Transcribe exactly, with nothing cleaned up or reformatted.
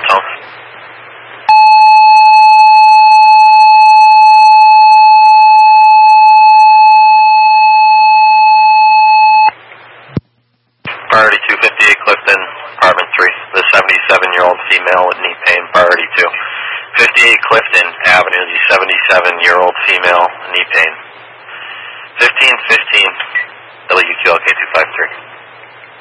South. Priority two fifty-eight Clifton, apartment three. The seventy-seven-year-old female with knee pain, priority two. fifty-eight Clifton Avenue, the seventy-seven-year-old female, knee pain. fifteen fifteen, W Q L K two five three.